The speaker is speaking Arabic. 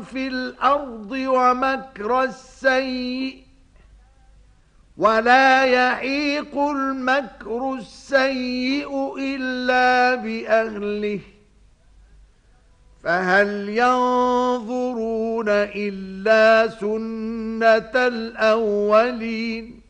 في الأرض ومكر السيء ولا يحيق المكر السيء إلا بأهله فهل ينظرون إلا سنة الأولين